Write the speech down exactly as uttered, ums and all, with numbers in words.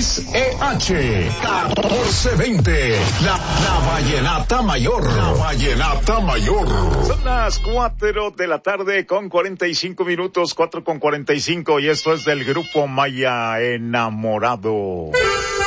X E H catorce veinte, la, la Vallenata Mayor. La Vallenata Mayor. Son las cuatro de la tarde con cuarenta y cinco minutos, cuatro con cuarenta y cinco, y esto es del Grupo Maya Enamorado.